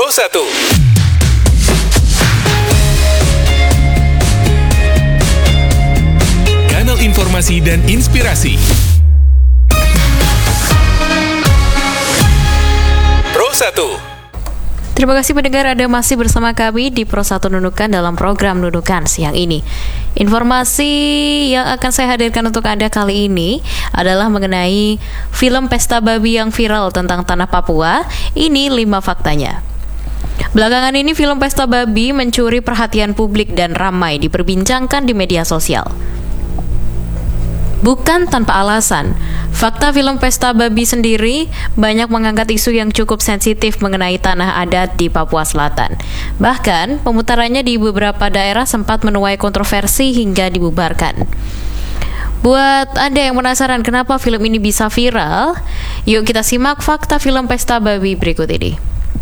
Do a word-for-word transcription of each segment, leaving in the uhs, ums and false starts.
Pro satu. Kanal informasi dan inspirasi. Pro satu. Terima kasih pendengar, Anda masih bersama kami di Pro satu Nunukan dalam program Nunukan siang ini. Informasi yang akan saya hadirkan untuk Anda kali ini adalah mengenai film Pesta Babi yang viral tentang tanah Papua. Ini lima faktanya. Belakangan ini film Pesta Babi mencuri perhatian publik dan ramai diperbincangkan di media sosial. Bukan tanpa alasan, fakta film Pesta Babi sendiri banyak mengangkat isu yang cukup sensitif mengenai tanah adat di Papua Selatan. Bahkan, pemutarannya di beberapa daerah sempat menuai kontroversi hingga dibubarkan. Buat Anda yang penasaran kenapa film ini bisa viral, yuk kita simak fakta film Pesta Babi berikut ini.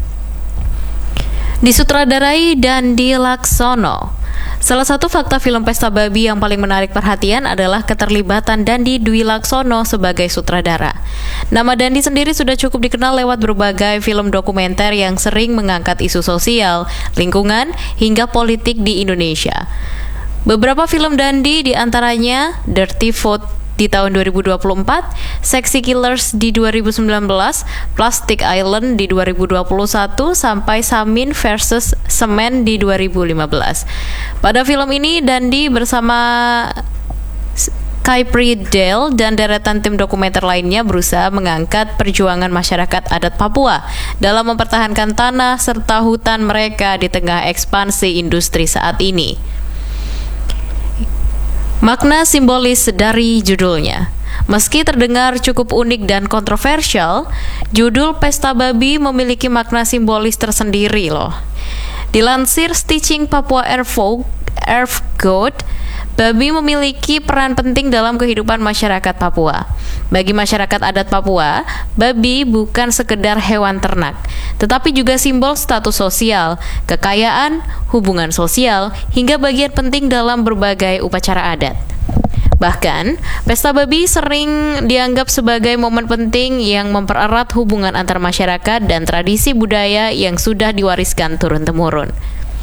Disutradarai Dandi Laksono. Salah satu fakta film Pesta Babi yang paling menarik perhatian adalah keterlibatan Dandi Dwi Laksono sebagai sutradara. Nama Dandi sendiri sudah cukup dikenal lewat berbagai film dokumenter yang sering mengangkat isu sosial, lingkungan, hingga politik di Indonesia. Beberapa film Dandi diantaranya Dirty Food di tahun dua ribu dua puluh empat, Sexy Killers di dua ribu sembilan belas, Plastic Island di dua ribu dua puluh satu, sampai Samin versus Semen di dua ribu lima belas. Pada film ini, Dandi bersama Kaipri Dale dan deretan tim dokumenter lainnya berusaha mengangkat perjuangan masyarakat adat Papua dalam mempertahankan tanah serta hutan mereka di tengah ekspansi industri saat ini. Makna simbolis dari judulnya. Meski terdengar cukup unik dan kontroversial, judul Pesta Babi memiliki makna simbolis tersendiri loh. Dilansir Stitching Papua Earth Code, babi memiliki peran penting dalam kehidupan masyarakat Papua. Bagi masyarakat adat Papua, babi bukan sekedar hewan ternak, tetapi juga simbol status sosial, kekayaan, hubungan sosial, hingga bagian penting dalam berbagai upacara adat. Bahkan, Pesta Babi sering dianggap sebagai momen penting yang mempererat hubungan antar masyarakat dan tradisi budaya yang sudah diwariskan turun-temurun.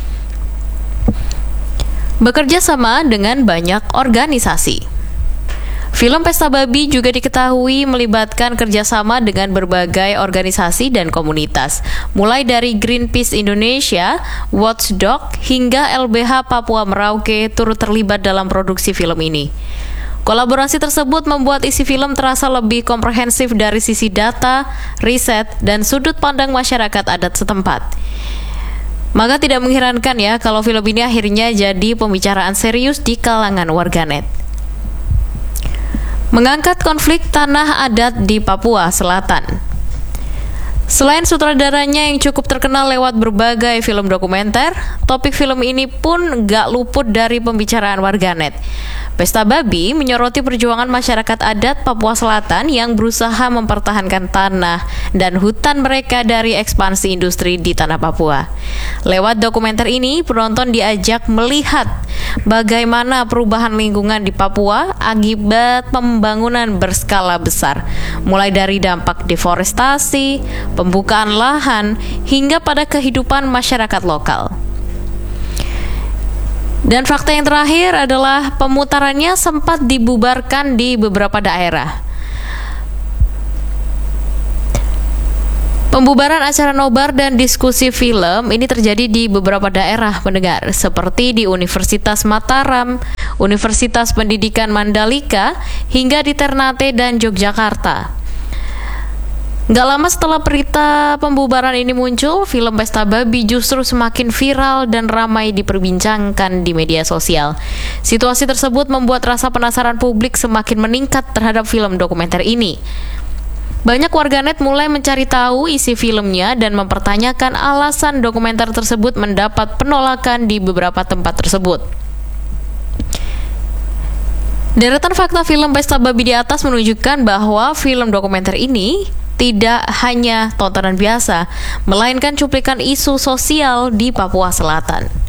Bekerja sama dengan banyak organisasi. Film Pesta Babi juga diketahui melibatkan kerjasama dengan berbagai organisasi dan komunitas, mulai dari Greenpeace Indonesia, Watchdog, hingga L B H Papua Merauke turut terlibat dalam produksi film ini. Kolaborasi tersebut membuat isi film terasa lebih komprehensif dari sisi data, riset, dan sudut pandang masyarakat adat setempat. Maka tidak mengherankan ya kalau film ini akhirnya jadi pembicaraan serius di kalangan warganet. Mengangkat konflik tanah adat di Papua Selatan. Selain sutradaranya yang cukup terkenal lewat berbagai film dokumenter, topik film ini pun gak luput dari pembicaraan warganet. Pesta Babi menyoroti perjuangan masyarakat adat Papua Selatan yang berusaha mempertahankan tanah dan hutan mereka dari ekspansi industri di tanah Papua. Lewat dokumenter ini, penonton diajak melihat bagaimana perubahan lingkungan di Papua akibat pembangunan berskala besar, mulai dari dampak deforestasi, pembukaan lahan, hingga pada kehidupan masyarakat lokal. Dan fakta yang terakhir adalah pemutarannya sempat dibubarkan di beberapa daerah. Pembubaran acara nobar dan diskusi film ini terjadi di beberapa daerah pendengar, seperti di Universitas Mataram, Universitas Pendidikan Mandalika, hingga di Ternate dan Yogyakarta. Gak lama setelah berita pembubaran ini muncul, film Pesta Babi justru semakin viral dan ramai diperbincangkan di media sosial. Situasi tersebut membuat rasa penasaran publik semakin meningkat terhadap film dokumenter ini. Banyak warganet mulai mencari tahu isi filmnya dan mempertanyakan alasan dokumenter tersebut mendapat penolakan di beberapa tempat tersebut. Deretan fakta film Pesta Babi di atas menunjukkan bahwa film dokumenter ini tidak hanya tontonan biasa, melainkan cuplikan isu sosial di Papua Selatan.